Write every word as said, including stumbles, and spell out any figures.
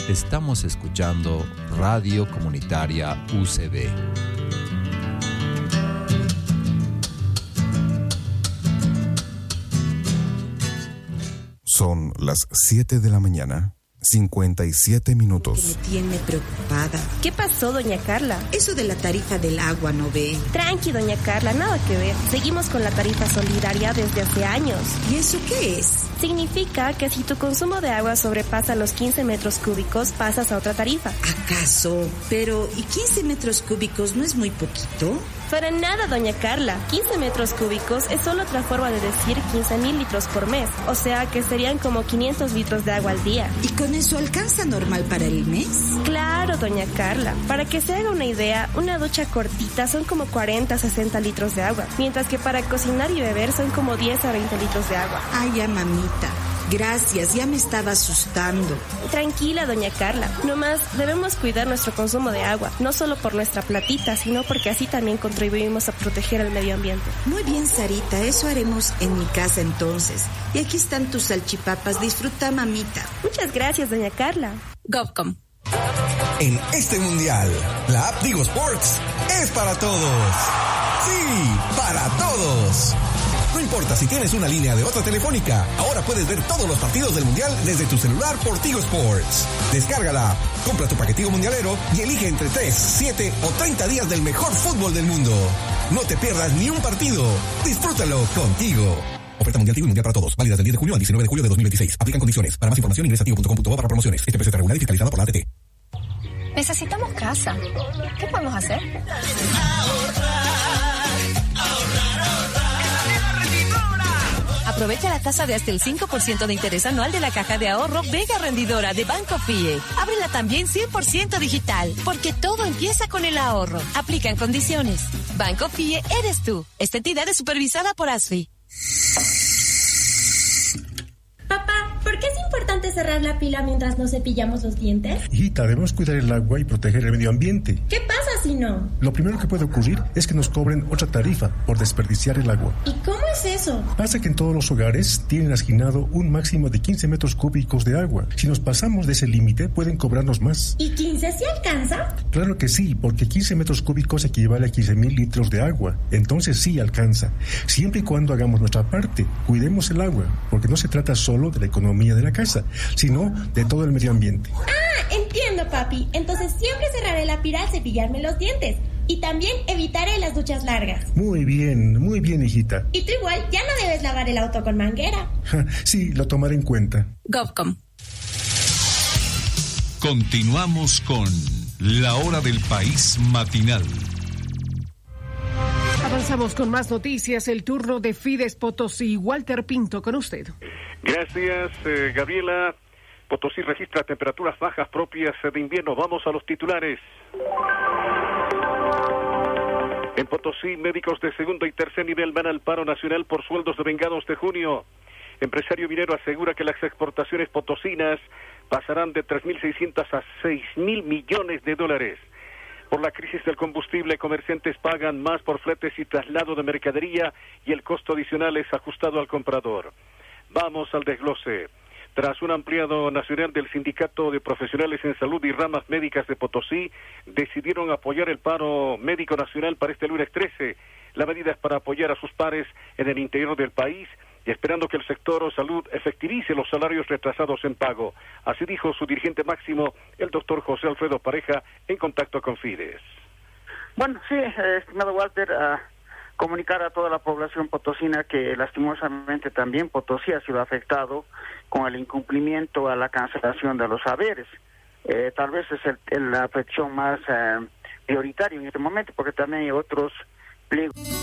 Estamos escuchando Radio Comunitaria U C B. Son las siete de la mañana, cincuenta y siete minutos. Que me tiene preocupada. ¿Qué pasó, doña Carla? Eso de la tarifa del agua, ¿no ve? Tranqui, doña Carla, nada que ver. Seguimos con la tarifa solidaria desde hace años. ¿Y eso qué es? Significa que si tu consumo de agua sobrepasa los quince metros cúbicos, pasas a otra tarifa. ¿Acaso? Pero, ¿y quince metros cúbicos no es muy poquito? Para nada, doña Carla. quince metros cúbicos es solo otra forma de decir quince mil litros por mes. O sea que serían como quinientos litros de agua al día. ¿Y con eso alcanza normal para el mes? Claro, doña Carla. Para que se haga una idea, una ducha cortita son como cuarenta a sesenta litros de agua. Mientras que para cocinar y beber son como diez a veinte litros de agua. Ay, ya, mamita. Gracias, ya me estaba asustando. Tranquila, doña Carla. Nomás debemos cuidar nuestro consumo de agua, no solo por nuestra platita, sino porque así también contribuimos a proteger el medio ambiente. Muy bien, Sarita, eso haremos en mi casa entonces. Y aquí están tus salchipapas, disfruta, mamita. Muchas gracias, doña Carla. GovCom. En este mundial, la app Tigo Sports es para todos. Sí, para todos. No importa si tienes una línea de otra telefónica, ahora puedes ver todos los partidos del Mundial desde tu celular por Tigo Sports. Descárgala, compra tu paquetico mundialero y elige entre tres, siete o treinta días del mejor fútbol del mundo. No te pierdas ni un partido. Disfrútalo contigo. Oferta Mundial Tigo y Mundial para todos. Válida del diez de julio al diecinueve de julio de dos mil veintiséis. Aplican condiciones. Para más información ingresa a tigo punto com punto bo para promociones. Este precio está regulado y fiscalizado por la A T T. Necesitamos casa. ¿Qué podemos hacer? Aprovecha la tasa de hasta el cinco por ciento de interés anual de la caja de ahorro Vega Rendidora de Banco Fie. Ábrela también cien por ciento digital, porque todo empieza con el ahorro. Aplican condiciones. Banco Fie eres tú. Esta entidad es supervisada por ASFI. Papá, ¿por qué es importante cerrar la pila mientras nos cepillamos los dientes? Hijita, debemos cuidar el agua y proteger el medio ambiente. ¿Qué pasa si no? Lo primero que puede ocurrir es que nos cobren otra tarifa por desperdiciar el agua. ¿Y cómo es eso? Pasa que en todos los hogares tienen asignado un máximo de quince metros cúbicos de agua. Si nos pasamos de ese límite, pueden cobrarnos más. ¿Y quince sí alcanza? Claro que sí, porque quince metros cúbicos equivale a quince mil litros de agua. Entonces sí alcanza. Siempre y cuando hagamos nuestra parte, cuidemos el agua, porque no se trata solo de la economía de la casa, sino de todo el medio ambiente. Ah, entiendo, papi. Entonces siempre cerraré la pila al cepillarme los dientes. Y también evitaré las duchas largas. Muy bien, muy bien, hijita. Y tú igual ya no debes lavar el auto con manguera. Sí, lo tomaré en cuenta. GovCom. Continuamos con La Hora del País Matinal. Avanzamos con más noticias. El turno de Fides Potosí. Walter Pinto, con usted. Gracias, eh, Gabriela. Potosí registra temperaturas bajas propias de invierno. Vamos a los titulares. En Potosí, médicos de segundo y tercer nivel van al paro nacional por sueldos devengados de junio. Empresario minero asegura que las exportaciones potosinas pasarán de tres mil seiscientos a seis mil millones de dólares. Por la crisis del combustible, comerciantes pagan más por fletes y traslado de mercadería y el costo adicional es ajustado al comprador. Vamos al desglose. Tras un ampliado nacional del Sindicato de Profesionales en Salud y Ramas Médicas de Potosí, decidieron apoyar el paro médico nacional para este lunes trece. La medida es para apoyar a sus pares en el interior del país y esperando que el sector salud efectivice los salarios retrasados en pago. Así dijo su dirigente máximo, el doctor José Alfredo Pareja, en contacto con Fides. Bueno, sí, estimado Walter, uh, comunicar a toda la población potosina que lastimosamente también Potosí ha sido afectado con el incumplimiento a la cancelación de los haberes. Eh, tal vez es el, la afección más uh, prioritaria en este momento, porque también hay otros pliegos.